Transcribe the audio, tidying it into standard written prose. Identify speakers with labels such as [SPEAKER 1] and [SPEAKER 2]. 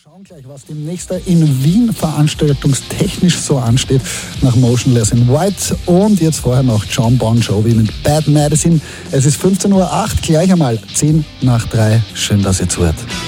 [SPEAKER 1] Schauen gleich, was demnächst in Wien veranstaltungstechnisch so ansteht nach Motionless in White. Und jetzt vorher noch John Bon Jovi mit Bad Medicine. Es ist 15:08 Uhr, gleich einmal 2:50. Schön, dass ihr zuhört.